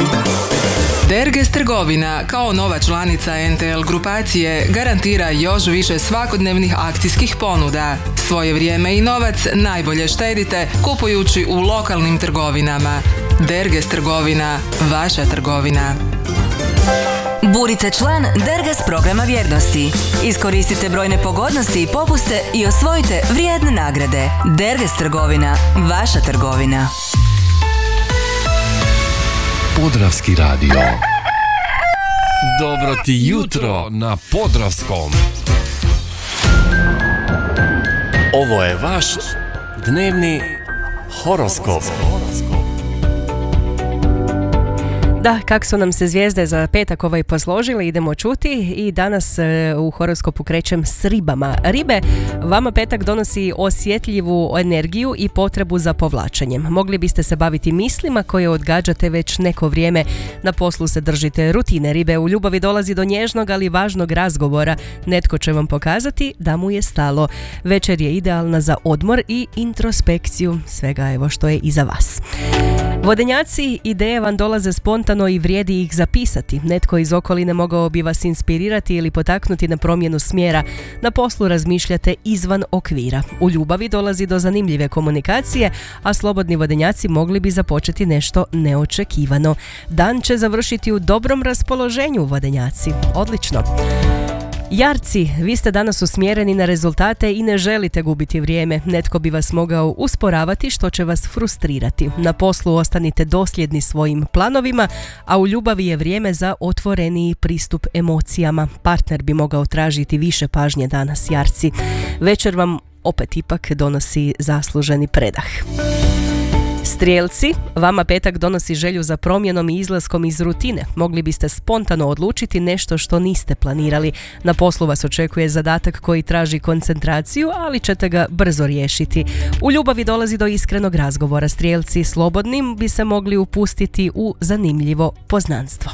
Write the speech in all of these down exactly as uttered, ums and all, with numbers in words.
Derges Trgovina, kao nova članica en te el grupacije, garantira još više svakodnevnih akcijskih ponuda. Svoje vrijeme i novac najbolje štedite kupujući u lokalnim trgovinama. Derges Trgovina, vaša trgovina. Budite član Derges programa vjernosti. Iskoristite brojne pogodnosti i popuste i osvojite vrijedne nagrade. Derges Trgovina, vaša trgovina. Podravski radio. Dobro ti jutro na Podravskom. Ovo je vaš dnevni horoskop. Da, kako su nam se zvijezde za petak ovaj posložile, idemo čuti i danas e, u horoskopu krećem s ribama. Ribe, vama petak donosi osjetljivu energiju i potrebu za povlačenjem. Mogli biste se baviti mislima koje odgađate već neko vrijeme. Na poslu se držite rutine. Ribe, u ljubavi dolazi do nježnog ali važnog razgovora. Netko će vam pokazati da mu je stalo. Večer je idealna za odmor i introspekciju svega evo što je iza vas. Vodenjaci, ideje vam dolaze spontano i vrijedi ih zapisati. Netko iz okoline mogao bi vas inspirirati ili potaknuti na promjenu smjera. Na poslu razmišljate izvan okvira. U ljubavi dolazi do zanimljive komunikacije, a slobodni vodenjaci mogli bi započeti nešto neočekivano. Dan će završiti u dobrom raspoloženju, vodenjaci. Odlično. Jarci, vi ste danas usmjereni na rezultate i ne želite gubiti vrijeme. Netko bi vas mogao usporavati što će vas frustrirati. Na poslu ostanite dosljedni svojim planovima, a u ljubavi je vrijeme za otvoreniji pristup emocijama. Partner bi mogao tražiti više pažnje danas, Jarci. Večer vam opet ipak donosi zasluženi predah. Strijelci, vama petak donosi želju za promjenom i izlaskom iz rutine. Mogli biste spontano odlučiti nešto što niste planirali. Na poslu vas očekuje zadatak koji traži koncentraciju, ali ćete ga brzo riješiti. U ljubavi dolazi do iskrenog razgovora. Strijelci, slobodnim bi se mogli upustiti u zanimljivo poznanstvo.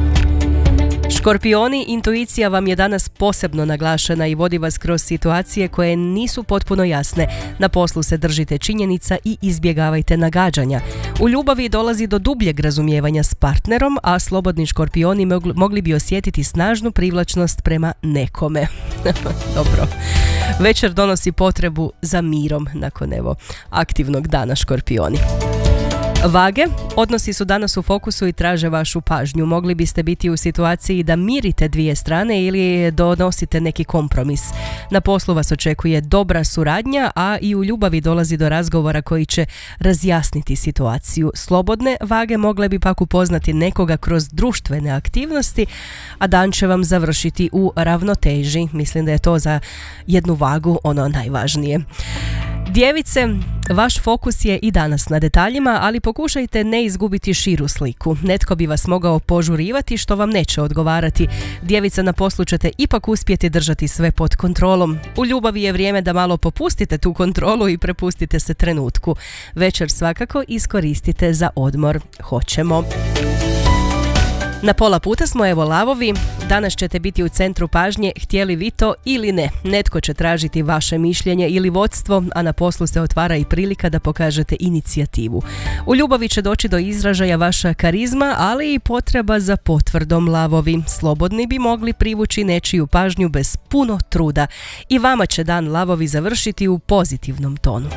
Škorpioni, intuicija vam je danas posebno naglašena i vodi vas kroz situacije koje nisu potpuno jasne. Na poslu se držite činjenica i izbjegavajte nagađanja. U ljubavi dolazi do dubljeg razumijevanja s partnerom, a slobodni škorpioni mogli bi osjetiti snažnu privlačnost prema nekome. Dobro. Večer donosi potrebu za mirom nakon evo aktivnog dana, škorpioni. Vage, odnosi su danas u fokusu i traže vašu pažnju. Mogli biste biti u situaciji da mirite dvije strane ili donosite neki kompromis. Na poslu vas očekuje dobra suradnja, a i u ljubavi dolazi do razgovora koji će razjasniti situaciju. Slobodne vage mogle bi pak upoznati nekoga kroz društvene aktivnosti, a dan će vam završiti u ravnoteži. Mislim da je to za jednu vagu ono najvažnije. Djevice, vaš fokus je i danas na detaljima, ali pokušajte ne izgubiti širu sliku. Netko bi vas mogao požurivati što vam neće odgovarati. Djevica, na poslu ćete ipak uspjeti držati sve pod kontrolom. U ljubavi je vrijeme da malo popustite tu kontrolu i prepustite se trenutku. Večer svakako iskoristite za odmor. Hoćemo. Na pola puta smo, evo, lavovi. Danas ćete biti u centru pažnje, htjeli vi to ili ne. Netko će tražiti vaše mišljenje ili vodstvo, a na poslu se otvara i prilika da pokažete inicijativu. U ljubavi će doći do izražaja vaša karizma, ali i potreba za potvrdom, lavovi. Slobodni bi mogli privući nečiju pažnju bez puno truda. I vama će dan, lavovi, završiti u pozitivnom tonu.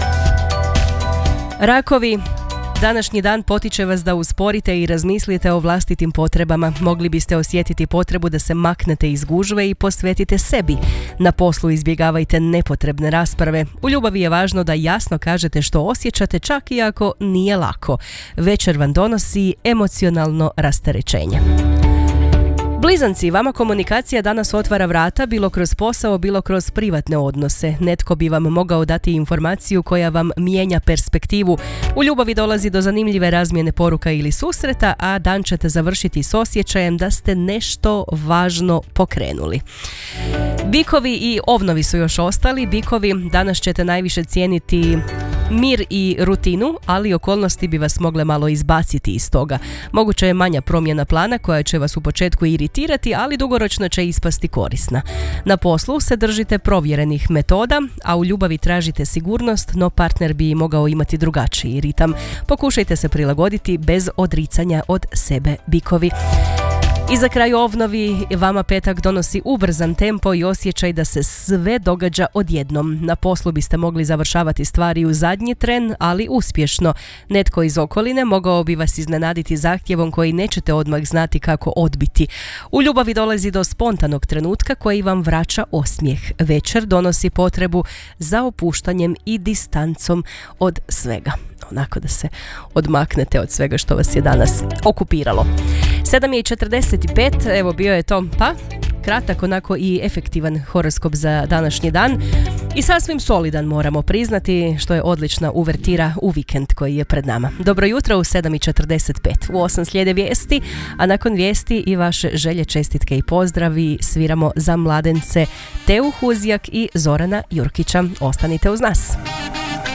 Rakovi, današnji dan potiče vas da usporite i razmislite o vlastitim potrebama. Mogli biste osjetiti potrebu da se maknete iz gužve i posvetite sebi. Na poslu izbjegavajte nepotrebne rasprave. U ljubavi je važno da jasno kažete što osjećate, čak i ako nije lako. Večer vam donosi emocionalno rasterećenje. Blizanci, vama komunikacija danas otvara vrata, bilo kroz posao, bilo kroz privatne odnose. Netko bi vam mogao dati informaciju koja vam mijenja perspektivu. U ljubavi dolazi do zanimljive razmjene poruka ili susreta, a dan ćete završiti s osjećajem da ste nešto važno pokrenuli. Bikovi i ovnovi su još ostali. Bikovi, danas ćete najviše cijeniti mir i rutinu, ali okolnosti bi vas mogle malo izbaciti iz toga. Moguća je manja promjena plana koja će vas u početku iritirati, ali dugoročno će ispasti korisna. Na poslu se držite provjerenih metoda, a u ljubavi tražite sigurnost, no partner bi mogao imati drugačiji ritam. Pokušajte se prilagoditi bez odricanja od sebe, bikovi. I za kraj ovnovi, vama petak donosi ubrzan tempo i osjećaj da se sve događa odjednom. Na poslu biste mogli završavati stvari u zadnji tren, ali uspješno. Netko iz okoline mogao bi vas iznenaditi zahtjevom koji nećete odmah znati kako odbiti. U ljubavi dolazi do spontanog trenutka koji vam vraća osmijeh. Večer donosi potrebu za opuštanjem i distancom od svega. Onako da se odmaknete od svega što vas je danas okupiralo. sedam je i četrdeset pet, evo bio je to, pa kratak, onako i efektivan horoskop za današnji dan i sasvim solidan, moramo priznati, što je odlična uvertira u vikend koji je pred nama. Dobro jutro u sedam i četrdeset pet. U osam slijede vijesti, a nakon vijesti i vaše želje, čestitke i pozdravi sviramo za mladence Teu Huzjak i Zorana Jurkića. Ostanite uz nas.